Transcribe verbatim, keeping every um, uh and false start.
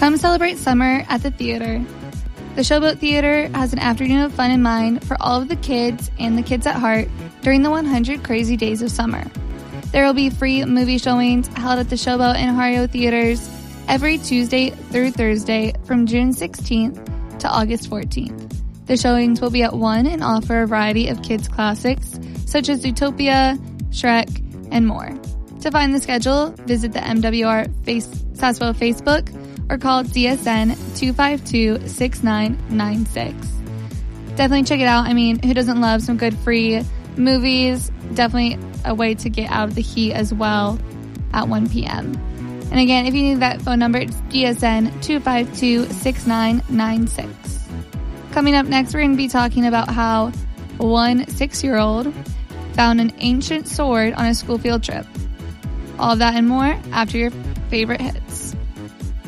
Come celebrate summer at the theater. The Showboat Theater has an afternoon of fun in mind for all of the kids and the kids at heart during the one hundred crazy days of summer. There will be free movie showings held at the Showboat and Hario Theaters every Tuesday through Thursday from June sixteenth to August fourteenth. The showings will be at one and offer a variety of kids' classics such as Zootopia, Shrek, and more. To find the schedule, visit the M W R face, Sassville Facebook or call D S N two five two, six nine nine six. Definitely check it out. I mean, who doesn't love some good free movies? Definitely a way to get out of the heat as well at one p.m. And again, if you need that phone number, it's D S N two five two, six nine nine six. Coming up next, we're going to be talking about how one six-year-old found an ancient sword on a school field trip. All of that and more after your favorite hits.